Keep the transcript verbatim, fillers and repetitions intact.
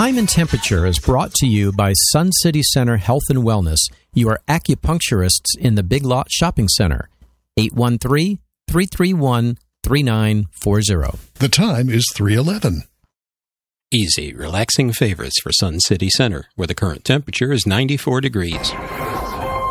Time and Temperature is brought to you by Sun City Center Health and Wellness, your acupuncturists in the Big Lot Shopping Center. eight one three, three three one, three nine four zero. The time is three eleven. Easy, relaxing favorites for Sun City Center, where the current temperature is ninety-four degrees.